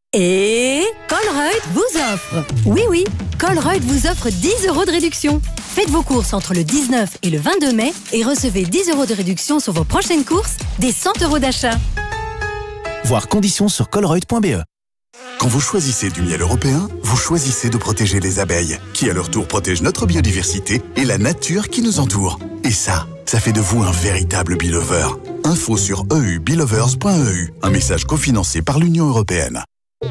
Et Colruyt vous offre. Oui, Colruyt vous offre 10 € de réduction. Faites vos courses entre le 19 et le 22 mai et recevez 10 € de réduction sur vos prochaines courses, des 100 € d'achat. Voir conditions sur colruyt.be. Quand vous choisissez du miel européen, vous choisissez de protéger les abeilles, qui à leur tour protègent notre biodiversité et la nature qui nous entoure. Et ça fait de vous un véritable bee-lover. Info sur eubeelovers.eu. Un message cofinancé par l'Union européenne.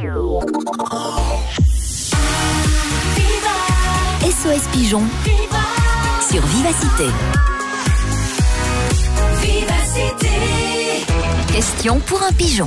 SOS Pigeon sur Vivacité. Question pour un pigeon.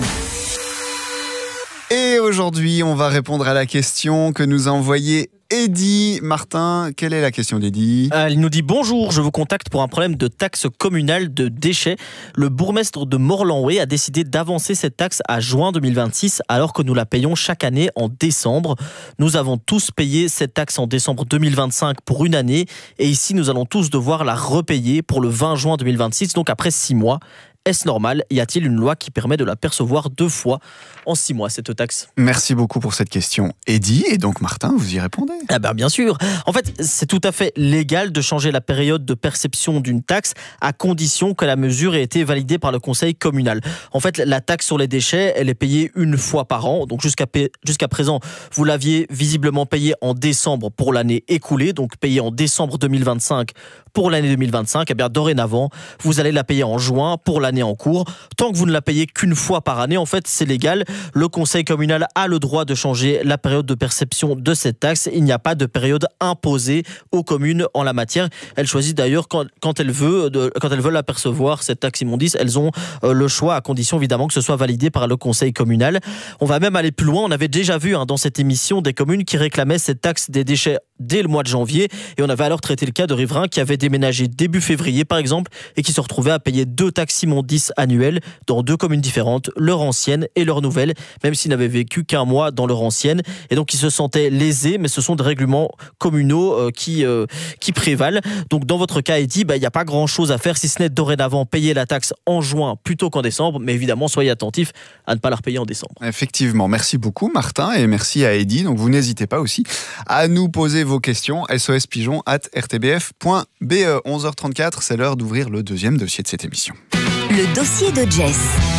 Et aujourd'hui, on va répondre à la question que nous a envoyée Eddy. Martin, quelle est la question d'Eddy ? Il nous dit « Bonjour, je vous contacte pour un problème de taxe communale de déchets. Le bourgmestre de Morlanway a décidé d'avancer cette taxe à juin 2026 alors que nous la payons chaque année en décembre. Nous avons tous payé cette taxe en décembre 2025 pour une année et ici nous allons tous devoir la repayer pour le 20 juin 2026, donc après 6 mois. Est-ce normal ? Y a-t-il une loi qui permet de la percevoir 2 fois en 6 mois, cette taxe ? » Merci beaucoup pour cette question, Eddy. Et donc, Martin, vous y répondez ? Ah ben bien sûr. En fait, c'est tout à fait légal de changer la période de perception d'une taxe à condition que la mesure ait été validée par le conseil communal. En fait, la taxe sur les déchets, elle est payée une fois par an. Donc jusqu'à présent, vous l'aviez visiblement payée en décembre pour l'année écoulée, donc payée en décembre 2025 pour l'année 2025. Et bien dorénavant, vous allez la payer en juin pour l'année en cours. Tant que vous ne la payez qu'une fois par année, en fait, c'est légal. Le conseil communal a le droit de changer la période de perception de cette taxe. Il n'y a pas de période imposée aux communes en la matière. Elles choisissent d'ailleurs quand elles veulent apercevoir cette taxe immondice. Elles ont le choix à condition évidemment que ce soit validé par le conseil communal. On va même aller plus loin. On avait déjà vu dans cette émission des communes qui réclamaient cette taxe des déchets dès le mois de janvier et on avait alors traité le cas de riverains qui avaient déménagé début février par exemple et qui se retrouvaient à payer 2 taxes immondices annuelles dans 2 communes différentes, leur ancienne et leur nouvelle, même s'ils n'avaient vécu qu'un mois dans leur ancienne et donc ils se sentaient lésés, mais ce sont des règlements communaux qui prévalent. Donc dans votre cas, Eddy, il n'y a pas grand chose à faire si ce n'est dorénavant payer la taxe en juin plutôt qu'en décembre, mais évidemment soyez attentifs à ne pas la repayer en décembre. Effectivement, merci beaucoup Martin et merci à Eddy. Donc vous n'hésitez pas aussi à nous poser vos questions, sospigeon@rtbf.be. 11h34, c'est l'heure d'ouvrir le deuxième dossier de cette émission. Le dossier de Jess.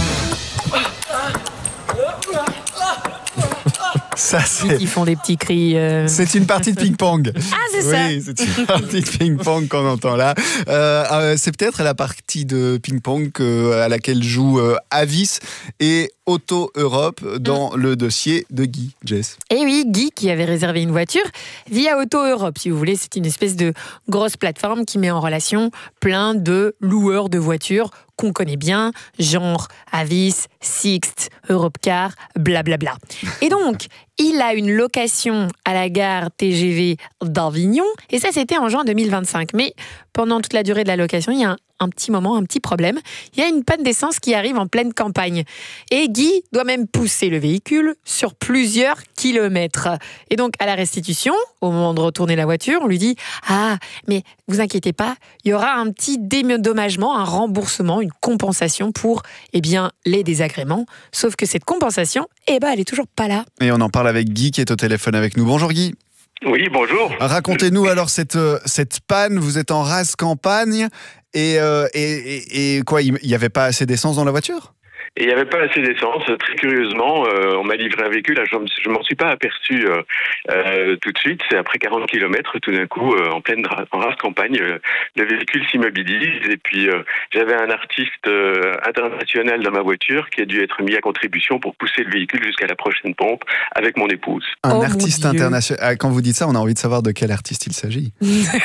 Ça, c'est... Ils font des petits cris. C'est une partie de ping-pong. Ah, c'est ça. Oui, c'est une partie de ping-pong qu'on entend là. C'est peut-être la partie de ping-pong à laquelle jouent Avis et Auto Europe dans le dossier de Guy. Jess. Et oui, Guy qui avait réservé une voiture via Auto Europe, si vous voulez. C'est une espèce de grosse plateforme qui met en relation plein de loueurs de voitures qu'on connaît bien, genre Avis, Sixt, Europcar, blablabla. Et donc, il a une location à la gare TGV d'Avignon, et ça, c'était en juin 2025. Mais pendant toute la durée de la location, il y a un petit problème. Il y a une panne d'essence qui arrive en pleine campagne. Et Guy doit même pousser le véhicule sur plusieurs kilomètres. Et donc, à la restitution, au moment de retourner la voiture, on lui dit « Ah, mais vous inquiétez pas, il y aura un petit dédommagement, un remboursement, une compensation pour les désagréments. » Sauf que cette compensation, elle est toujours pas là. Et on en parle avec Guy qui est au téléphone avec nous. Bonjour Guy. Oui, bonjour. Racontez-nous alors cette panne. Vous êtes en rase campagne et quoi, il n'y avait pas assez d'essence dans la voiture ? Et il n'y avait pas assez d'essence. Très curieusement, on m'a livré un véhicule. Je m'en suis pas aperçu tout de suite. C'est après 40 km, tout d'un coup, en race campagne, le véhicule s'immobilise. Et puis, j'avais un artiste international dans ma voiture qui a dû être mis à contribution pour pousser le véhicule jusqu'à la prochaine pompe avec mon épouse. Un artiste international. Quand vous dites ça, on a envie de savoir de quel artiste il s'agit.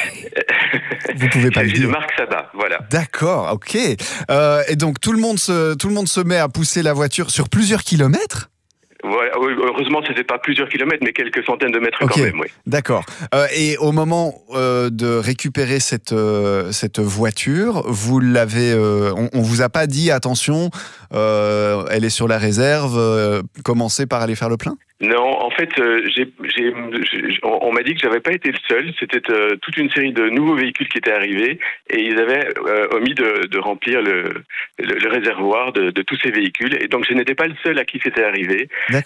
Vous pouvez pas le dire. De Marc Sabat, voilà. D'accord, ok. Et donc tout le monde se met à pousser la voiture sur plusieurs kilomètres ? Voilà, heureusement, c'était pas plusieurs kilomètres, mais quelques centaines de mètres quand même, oui. D'accord. Et au moment de récupérer cette voiture, vous l'avez, on vous a pas dit attention, elle est sur la réserve, commencez par aller faire le plein ? Non, en fait, on m'a dit que j'avais pas été le seul. C'était toute une série de nouveaux véhicules qui étaient arrivés et ils avaient omis de remplir le réservoir de tous ces véhicules. Et donc, je n'étais pas le seul à qui c'était arrivé.